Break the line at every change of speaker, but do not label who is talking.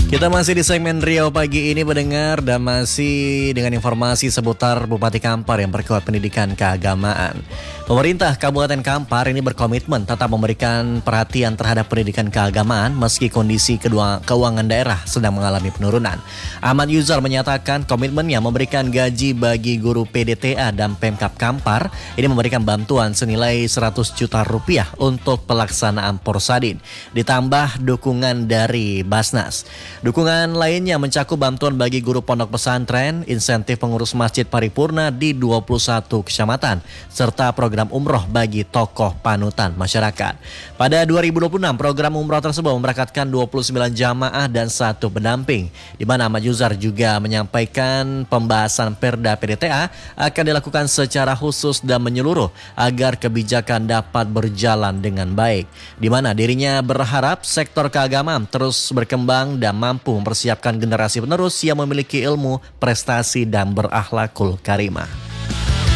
Kita masih di segmen Riau pagi ini mendengar dan masih dengan informasi seputar Bupati Kampar yang berkuat pendidikan keagamaan. Pemerintah Kabupaten Kampar ini berkomitmen tetap memberikan perhatian terhadap pendidikan keagamaan meski kondisi keuangan daerah sedang mengalami penurunan. Ahmad Yuzar menyatakan komitmennya memberikan gaji bagi guru PDTA dan Pemkab Kampar ini memberikan bantuan senilai 100 juta rupiah untuk pelaksanaan Porsadin, ditambah dukungan dari Basnas. Dukungan lainnya mencakup bantuan bagi guru pondok pesantren, insentif pengurus masjid paripurna di 21 kecamatan, serta program umroh bagi tokoh panutan masyarakat. Pada 2026, program umroh tersebut memberangkatkan 29 jamaah dan 1 pendamping, di mana Ahmad Yuzar juga menyampaikan pembahasan Perda PDTA akan dilakukan secara khusus dan menyeluruh agar kebijakan dapat berjalan dengan baik, di mana dirinya berharap sektor keagamaan terus berkembang dan mampu mempersiapkan generasi penerus yang memiliki ilmu, prestasi, dan berakhlakul karimah.